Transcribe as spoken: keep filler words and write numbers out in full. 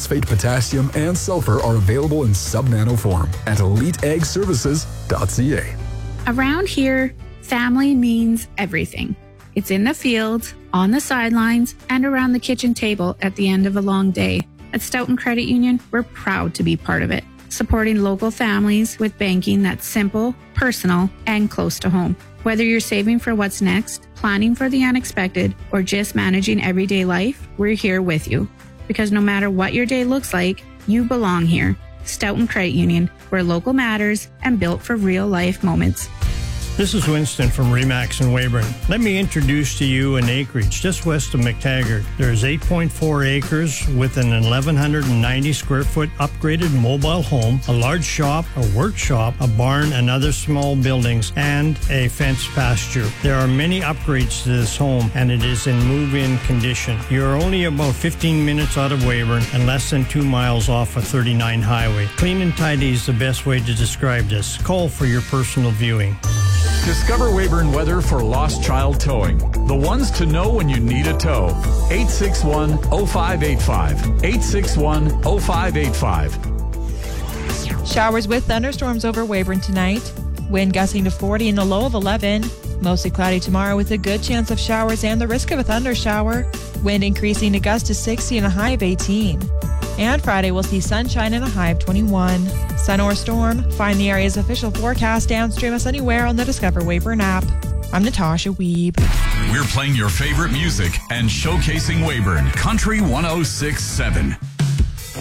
phosphate, potassium, and sulfur are available in sub-nano form at elite egg services dot c a. Around here, family means everything. It's in the field, on the sidelines, and around the kitchen table at the end of a long day. At Stoughton Credit Union, we're proud to be part of it, supporting local families with banking that's simple, personal, and close to home. Whether you're saving for what's next, planning for the unexpected, or just managing everyday life, we're here with you. Because no matter what your day looks like, you belong here. Stoughton Credit Union, where local matters and built for real-life moments. This is Winston from Remax in Weyburn. Let me introduce to you an acreage just west of McTaggart. There's eight point four acres with an eleven ninety square foot upgraded mobile home, a large shop, a workshop, a barn, and other small buildings, and a fenced pasture. There are many upgrades to this home, and it is in move-in condition. You're only about fifteen minutes out of Weyburn and less than two miles off of thirty-nine highway. Clean and tidy is the best way to describe this. Call for your personal viewing. Discover Weyburn weather for lost child towing. The ones to know when you need a tow. eight six one, oh five eight five. eight six one, oh five eight five. Showers with thunderstorms over Weyburn tonight. Wind gusting to forty and a low of eleven. Mostly cloudy tomorrow with a good chance of showers and the risk of a thunder shower. Wind increasing to gust to sixty and a high of eighteen. And Friday we'll see sunshine and a high of twenty-one. Sun or storm? Find the area's official forecast and stream us anywhere on the Discover Weyburn app. I'm Natasha Weeb. We're playing your favorite music and showcasing Weyburn. Country one oh six point seven.